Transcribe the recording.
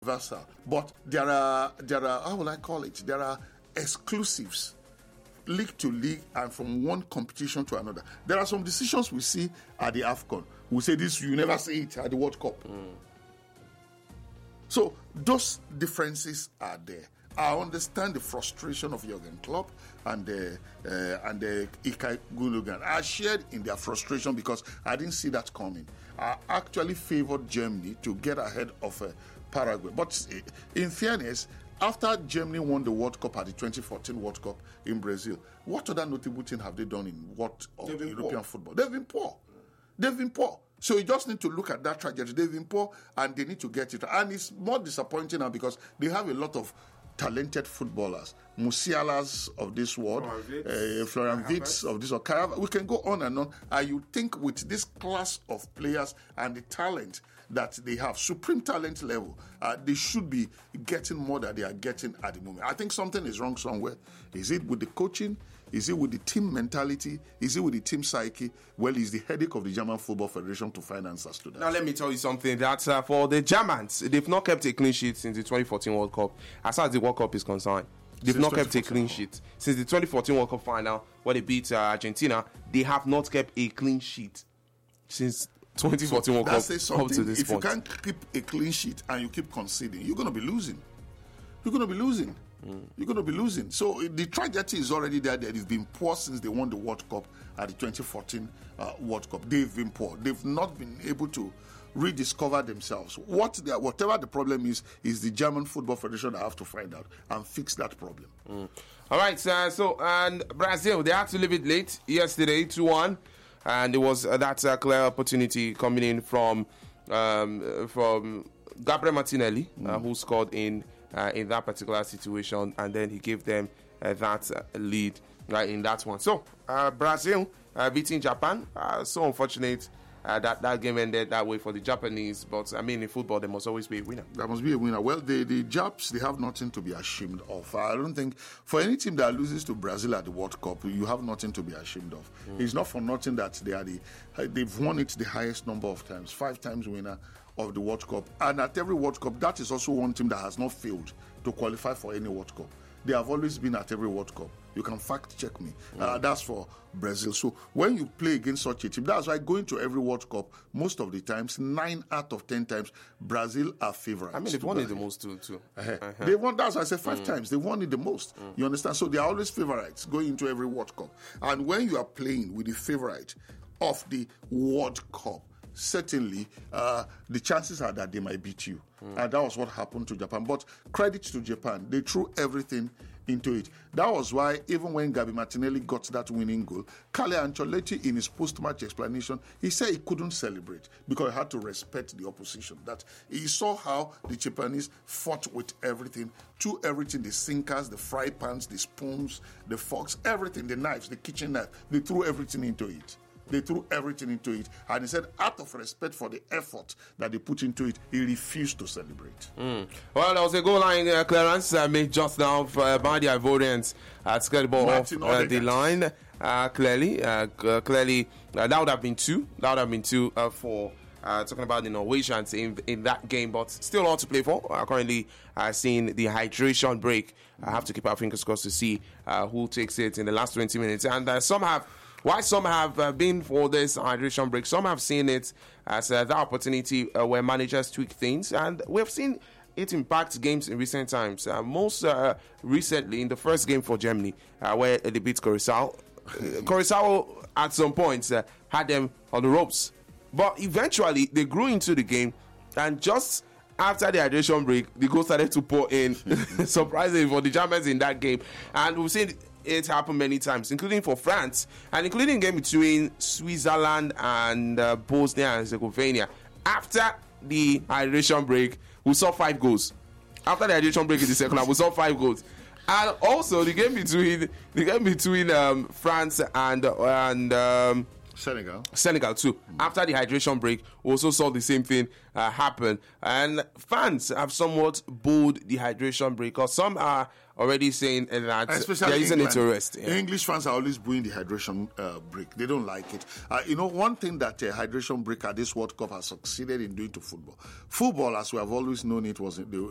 universal, but there are how will I call it? There are exclusives, league to league, and from one competition to another. There are some decisions we see at the AFCON. We say this, you never see it at the World Cup. So those differences are there. I understand the frustration of Jurgen Klopp and Ilkay Gundogan. I shared in their frustration because I didn't see that coming. I actually favored Germany to get ahead of Paraguay. But in fairness, after Germany won the World Cup at the 2014 World Cup in Brazil, what other notable thing have they done in European football? They've been poor. They've been poor. So you just need to look at that trajectory. They've been poor and they need to get it. And it's more disappointing now because they have a lot of talented footballers, Musialas of this world, Florian Wirtz of this world. We can go on and on. And you think with this class of players and the talent that they have, supreme talent level, they should be getting more than they are getting at the moment. I think something is wrong somewhere. Is it with the coaching? Is it with the team mentality? Is it with the team psyche? Well, it's the headache of the German Football Federation to find answers to that. Now, let me tell you something. That for the Germans, they've not kept a clean sheet since the 2014 World Cup. As far as the World Cup is concerned, they've not kept a clean sheet. Since the 2014 World Cup final, where they beat Argentina, they have not kept a clean sheet since 2014 World Cup up to this point. If you can't keep a clean sheet and you keep conceding, you're going to be losing. You're going to be losing. You're going to be losing. So the trajectory is already there. They've been poor since they won the World Cup at the 2014 World Cup. They've been poor. They've not been able to rediscover themselves. Whatever the problem is the German Football Federation that have to find out and fix that problem. All right, and Brazil, they had to leave it late yesterday, 2-1. And there was that clear opportunity coming in from Gabriel Martinelli, who scored in that particular situation, and then he gave them that lead in that one. So Brazil beating Japan. So unfortunate that game ended that way for the Japanese, but I mean in football there must always be a winner. There must be a winner. Well, the Japs, they have nothing to be ashamed of. I don't think for any team that loses to Brazil at the World Cup, you have nothing to be ashamed of. It's not for nothing that they've won it the highest number of times, 5 times winner of the World Cup. And at every World Cup, that is also one team that has not failed to qualify for any World Cup. They have always been at every World Cup. You can fact check me. That's for Brazil. So when you play against such a team, that's why going to every World Cup, most of the times, 9 out of 10 times, Brazil are favorites. I mean, they've won it the most too. They won, that's why I said 5 times. They won it the most. You understand? So they are always favorites going into every World Cup. And when you are playing with the favorite of the World Cup, certainly the chances are that they might beat you. And that was what happened to Japan. But credit to Japan, they threw everything into it. That was why even when Gabi Martinelli got that winning goal, Carlo Ancelotti in his post-match explanation, he said he couldn't celebrate because he had to respect the opposition. That he saw how the Japanese fought with everything, threw everything, the sinkers, the fry pans, the spoons, the forks, everything, the knives, the kitchen knife, they threw everything into it. They threw everything into it. And he said, out of respect for the effort that they put into it, he refused to celebrate. Well, there was a goal line clearance made just now by the Ivorians at the ball off the line. Clearly, that would have been 2. That would have been 2 for talking about the Norwegians in that game, but still all to play for. Currently seeing the hydration break. I have to keep our fingers crossed to see who takes it in the last 20 minutes. And some have been for this hydration break. Some have seen it as that opportunity where managers tweak things, and we've seen it impact games in recent times. Most recently in the first game for Germany, where they beat Curacao. Curacao at some points had them on the ropes, but eventually they grew into the game, and just after the hydration break, the goal started to pour in, surprisingly for the Germans in that game, and we've seen it happened many times, including for France and including game between Switzerland and Bosnia and Herzegovina. After the hydration break, we saw 5 goals. After the hydration break in the second half, we saw 5 goals. And also the game between France and Senegal too. After the hydration break, we also saw the same thing happen. And fans have somewhat booed the hydration break, because some are already saying that there isn't interest. English fans are always booing the hydration break. They don't like it. One thing that hydration break at this World Cup has succeeded in doing to football. Football, as we have always known it, was